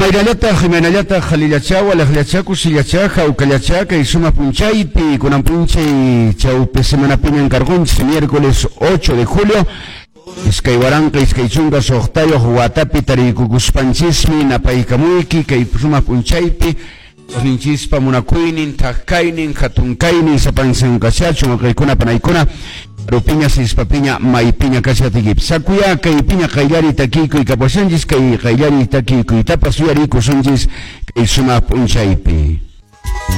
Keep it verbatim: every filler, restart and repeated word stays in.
Mayrallata, Jimenallata, Jalillachawa, Lajlachaku, Sillachaja, Ucallachaca y Suma Punchaipi, con Ampunche, Chaupe, Semana Piña en Cargonche, miércoles ocho de julio. Iskaywaranqa, Iskaychunga, Sohtayo, Huatapi, Tarikukuspanchismi, Napaykamuiki, Kay Suma Punchaipi, Ninchispa, Munakuinin, Takainin, Hatunkainin, Sapansen Cachacho, Makaikuna, Panaikuna. Rupiña, Sispapiña, Maipiña, Cachatigip. Sakuya, Kaipiña, Kailari, Takiko y Caposanjis, Kai Kailari, Takiko y Tapasuyari, Kusunjis, Kai Suma Punchaipi.